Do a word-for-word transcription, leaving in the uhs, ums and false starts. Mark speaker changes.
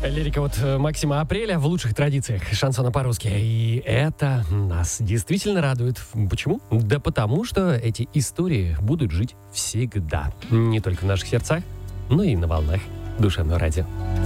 Speaker 1: Лирика вот э, Максима Апреля в лучших традициях шансона по-русски. И это нас действительно радует. Почему? Да потому, что эти истории будут жить всегда. Не только в наших сердцах, но и на волнах душевного радио.